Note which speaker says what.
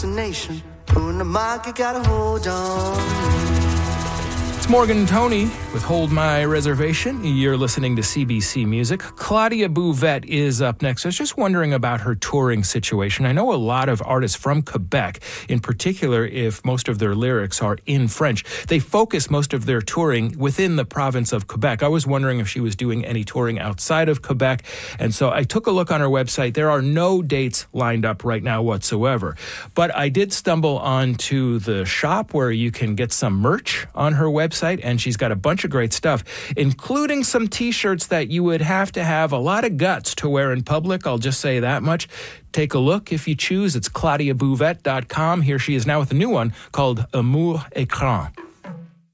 Speaker 1: destination. Who in the market got a hold on?
Speaker 2: It's Morgan and Tony with Hold My Reservation. You're listening to CBC Music. Claudia Bouvette is up next. I was just wondering about her touring situation. I know a lot of artists from Quebec, in particular if most of their lyrics are in French. They focus most of their touring within the province of Quebec. I was wondering if she was doing any touring outside of Quebec. And so I took a look on her website. There are no dates lined up right now whatsoever. But I did stumble onto the shop where you can get some merch on her website. And she's got a bunch of great stuff, including some T-shirts that you would have to have a lot of guts to wear in public. I'll just say that much. Take a look if you choose. It's ClaudiaBouvette.com. Here she is now with a new one called Amour Écran.